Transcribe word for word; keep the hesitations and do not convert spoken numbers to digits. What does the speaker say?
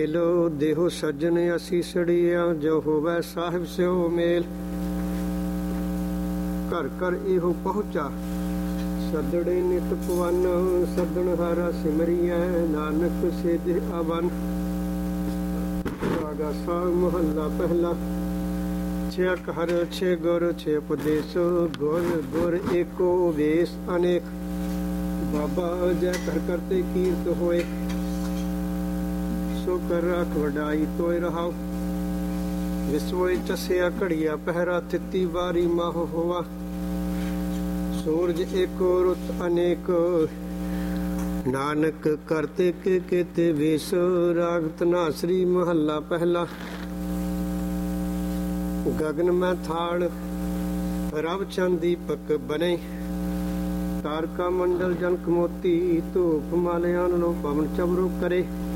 ਲੋ ਦੇਹੋ ਸੱਜਣ ਅਸੀਸੜੀਆਂ ਜੋ ਹੋਵੇ ਸਾਹਿਬ ਸਿਓ ਮੇਲ। ਘਰ ਘਰ ਇਹੋ ਪਹੁੰਚਾ ਸੱਦੜੇ ਨਿਤ ਪਵਨ। ਸੱਦਣ ਹਾਰਾ ਸਿਮਰੀਐ ਨਾਨਕ ਸੇਜ ਅਵਨ। ਰਾਗਾ ਸਾਹ ਮਹੱਲਾ ਪਹਿਲਾ। ਛੇ ਅਕਹਰ ਛੇ ਗੁਰ ਛੇ ਉਪਦੇਸ। ਗੁਰ ਗੁਰ ਏਕੋ ਵੇਸ ਅਨੇਕ। ਬਾਬਾ ਜੈ ਕਰ ਕਰਤੇ ਕੀਰਤ ਹੋਏ। ਸੋ ਕਰ ਰੱਖ ਵਡਾਈ ਤੋਇ ਰਹਾਉ। ਵਿਸਵੋਏ ਚਸਿਆ ਘੜੀਆ ਪਹਿਰਾ। ਤਿੱਤੀ ਵਾਰੀ ਮਾਹ ਹੋਆ। ਸੂਰਜ ਏਕੋ ਰੁੱਤ ਅਨੇਕ। ਨਾਨਕ ਕਰਤੇ ਕੇ ਕੇਤੇ ਵੇਸ। ਰਾਗ ਧਨਾਸਰੀ ਮਹੱਲਾ ਪਹਿਲਾ। ਗਗਨ ਮੈਂ ਥਾਲ ਰਵ ਚੰਦ ਦੀਪਕ ਬਨੇ। ਤਾਰਕਾ ਮੰਡਲ ਜਨਕ ਮੋਤੀ। ਧੂਪ ਮਾਲਿਆਨ ਲੋ ਪਵਨ ਚਮਰੋ ਕਰੇ।